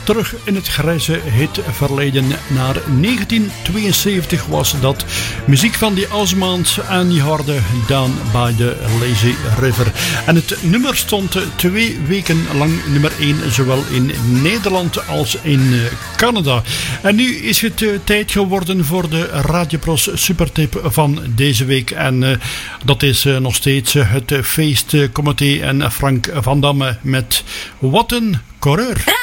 terug in het grijze hitverleden. Naar 1972 was dat. Muziek van die Osmonds en je hoorde Down by the Lazy River. En het nummer stond 2 weken lang nummer 1, zowel in Nederland als in Canada. En nu is het tijd geworden voor de Radiopros Supertip van deze week. En dat is nog steeds het feestcomité en Frank van Damme met Wat een coureur.